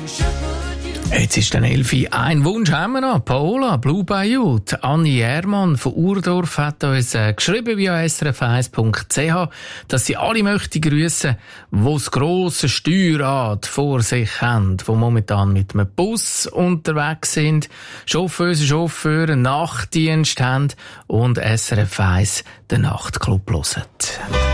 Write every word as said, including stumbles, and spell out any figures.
Jetzt ist dann Elfi. Ein Wunsch haben wir noch. Paola, Blue Bayou. Anni Ehrmann von Urdorf hat uns äh, geschrieben via s r f eins punkt c h, dass sie alle möchte grüssen, die das grosse Steuerrad vor sich haben, die momentan mit einem Bus unterwegs sind, Chauffeure, Chauffeure, Nachtdienst haben und S R F eins den Nachtclub hören.